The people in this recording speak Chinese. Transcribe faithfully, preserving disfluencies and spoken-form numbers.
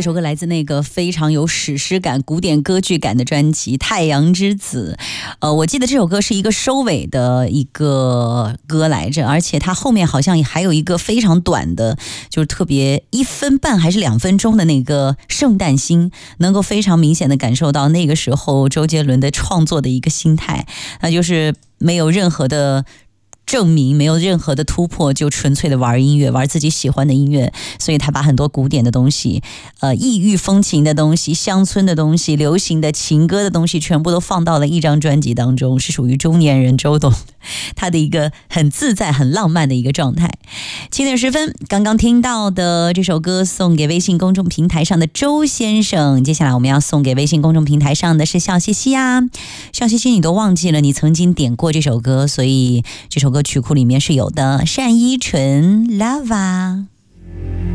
这首歌来自那个非常有史诗感、古典歌剧感的专辑《太阳之子》。呃，我记得这首歌是一个收尾的一个歌来着，而且它后面好像还有一个非常短的，就是特别一分半还是两分钟的那个圣诞星，能够非常明显的感受到那个时候周杰伦的创作的一个心态，那就是没有任何的证明，没有任何的突破，就纯粹的玩音乐，玩自己喜欢的音乐。所以他把很多古典的东西，呃，异域风情的东西，乡村的东西，流行的情歌的东西，全部都放到了一张专辑当中，是属于中年人周董他的一个很自在很浪漫的一个状态。七点十分，刚刚听到的这首歌送给微信公众平台上的周先生，接下来我们要送给微信公众平台上的是笑嘻嘻啊，笑嘻嘻你都忘记了你曾经点过这首歌，所以这首歌曲库里面是有的，单依纯 Lava。